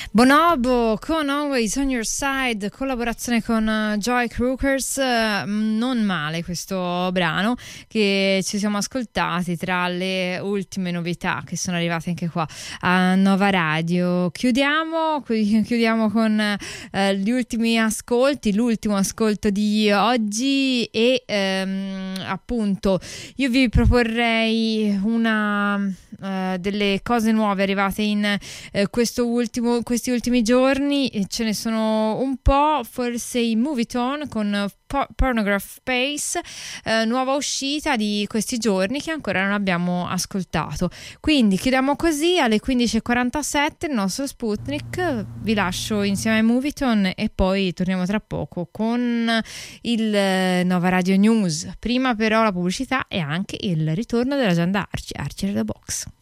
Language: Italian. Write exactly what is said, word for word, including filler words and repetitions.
Bonobo con Always on Your Side, collaborazione con uh, Joy Crookers. Uh, non male questo brano che ci siamo ascoltati tra le ultime novità che sono arrivate anche qua a Nova Radio. Chiudiamo, chiudiamo con uh, gli ultimi ascolti, l'ultimo ascolto di oggi e um, appunto io vi proporrei una uh, delle cose nuove arrivate in uh, questo ultimo questi ultimi giorni. Ce ne sono un po', forse i Movietone con Por- Pornograph Space, eh, nuova uscita di questi giorni che ancora non abbiamo ascoltato. Quindi chiudiamo così alle quindici e quarantasette il nostro Sputnik. Vi lascio insieme ai Movietone e poi torniamo tra poco con il eh, Nova Radio News. Prima però la pubblicità e anche il ritorno dell'agenda Arci, Archer the Box.